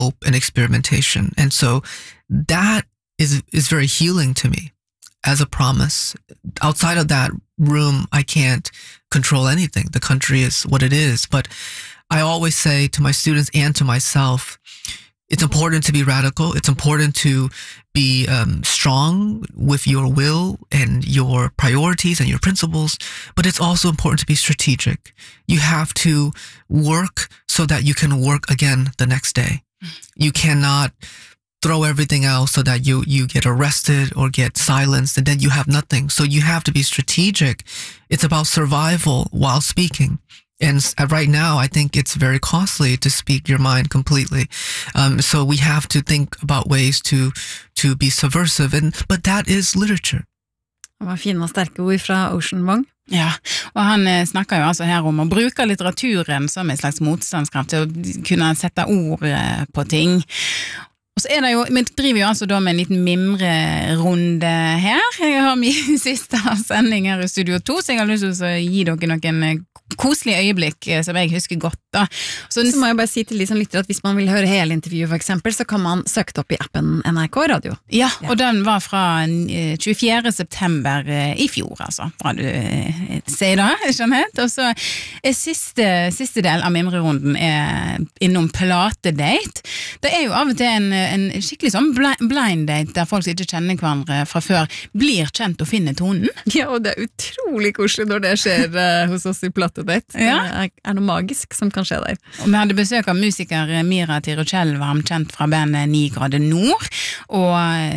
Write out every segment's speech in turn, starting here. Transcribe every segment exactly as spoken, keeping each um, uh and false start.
hope and experimentation. And so that is is very healing to me as a promise. Outside of that room, I can't control anything. The country is what it is. But I always say to my students and to myself, it's important to be radical. It's important to be um, strong with your will and your priorities and your principles, but it's also important to be strategic. You have to work so that you can work again the next day. You cannot throw everything out so that you, you get arrested or get silenced and then you have nothing. So you have to be strategic. It's about survival while speaking. And right now, I think it's very costly to speak your mind completely. Um, so we have to think about ways to to be subversive. And, but that is literature. Det var fine og sterke ord fra Ocean Vuong. Ja, og han eh, snakker jo altså her om å bruke litteraturen som en slags motstandskraft til å kunne sette ord eh, på ting. Og så er det jo, vi driver jo altså da med en liten mimrerunde her. Jeg har min siste sending her i Studio to, så jeg har lyst til å gi dere noen koselige øyeblikk som jeg husker godt da. Så, så må jeg bare si til de som lytter at hvis man vil høre hele intervjuet for eksempel, så kan man søke det opp i appen N R K Radio. Ja, og den var fra tjuefjerde september i fjor, altså. Bra du sier det, Jeanette. Og så er siste, siste del av mimrerunden er innom platedate. Det er jo av og til en, en skikkelig sånn blind date der folk som ikke kjenner hverandre fra før blir kjent og finner tonen. Ja, og det er utrolig koselig når det skjer uh, hos oss i platedate. Ja. Det er, er noe magisk som kan skje der. Og vi hadde besøk av musiker Mira Tirochelvam, kjent fra bandet Ni grader nord, og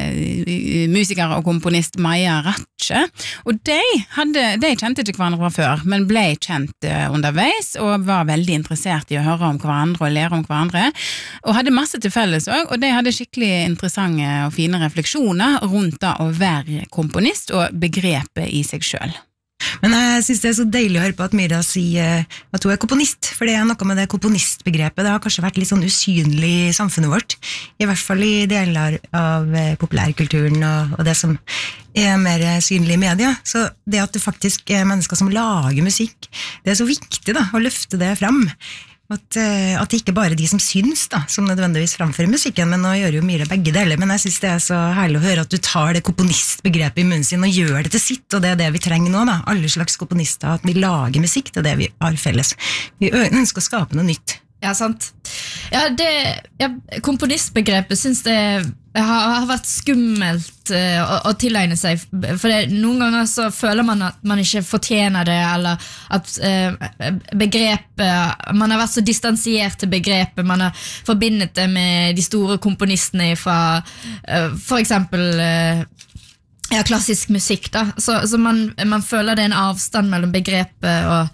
uh, musiker og komponist Maja Ratche. Og de, hadde, de kjente ikke hverandre fra før, men ble kjent uh, underveis, og var veldig interessert i å høre om hverandre og lære om hverandre, og hadde masse til felles også, og de hadde skikkelig interessante og fine refleksjoner rundt da å være komponist og begrepet i seg selv. Men jeg synes det er så deilig å høre på at Mira sier at hun er komponist, for det er noe med det komponistbegrepet, det har kanskje vært litt sånn usynlig i samfunnet vårt, i hvert fall i deler av populærkulturen og, og det som er mer synlig i media, så det at det faktisk er mennesker som lager musikk, det er så viktig da, å løfte det frem. At, at det ikke bare er de som syns da, som nødvendigvis framfører musikken, men nå gjør jo Mira begge deler, men jeg synes det er så herlig å høre at du tar det komponistbegrepet i munnen sin og gjør det til sitt, og det er det vi trenger nå da, alle slags komponister, at vi lager musikk, det er det vi har felles. Vi ønsker å skape noe nytt. Ja, sant. Ja, det, ja, komponistbegrepet synes det har, har vært skummelt uh, å, å tilegne seg, for det, noen ganger så føler man at man ikke fortjener det, eller at uh, begrepet, man har vært så distansiert til begrepet, man har forbindet det med de store komponistene fra uh, for eksempel uh, ja, klassisk musikk da, så, så man, man føler det er en avstand mellom begrepet og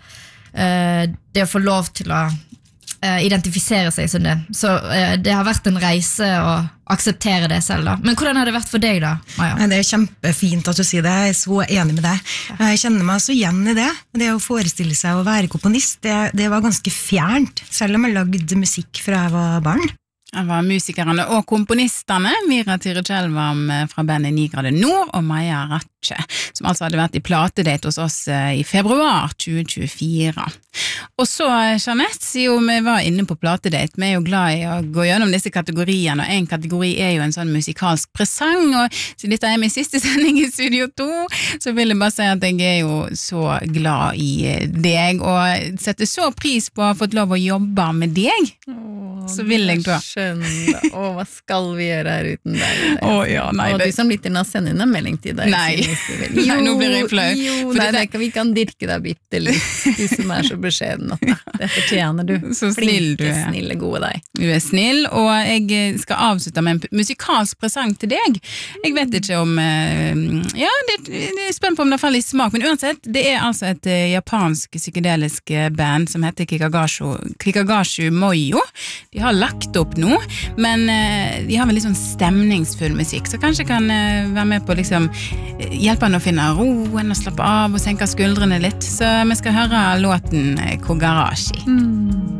uh, det å få lov til å identifisere seg som det. Så uh, det har vært en reise å akseptere det selv da. Men hvordan har det vært for deg da, Maja? Det er kjempefint at du sier det, jeg er så enig med deg. Jeg kjenner meg så igjen i det. Det å forestille seg å være komponist, det, det var ganske fjernt, selv om jeg lagde musikk fra jeg var barn. Det var musikerne og komponisterne, Mira Tirochelvam fra bandet Ni grader nord og Maja Ratche, som altså hadde vært i platedate hos oss i februar tjue tjuefire. Og så, Jeanette, siden vi var inne på platedate, vi er jo glad i å gå gjennom disse kategoriene, og en kategori er jo en sånn musikalsk presang, og så dette er min siste sending i Studio to, så vil jeg bare si at jeg er jo så glad i deg, og setter så pris på å ha fått lov å jobbe med deg. Åh, så vil jeg da. Skjønne. Åh, hva skal vi gjøre her uten deg? Åh, ja, nei. Og det... du som lytter nå, send inn en melding til deg. Nei, jo, nei nå blir jeg flau. Jo, For nei, det... det... vi kan dirke deg bitte litt, du som er så beskjeden. Det fortjener du. Så snill du er. Flinke, snille, gode deg. Du er snill, og jeg skal avslutte med en musikalsk presang til deg. Jeg vet ikke om, ja, det, det er spennende på om det faller i smak, men uansett, det er altså et japansk psykedelisk band som heter Kikagashu, Kikagashu Moyo. De har lagt opp nå, men de har vel litt sånn stemningsfull musikk, så kanskje kan være med på liksom hjelpe han å finne roen og slappe av og senke skuldrene litt, så vi skal høre låten Kogarashi. Mm.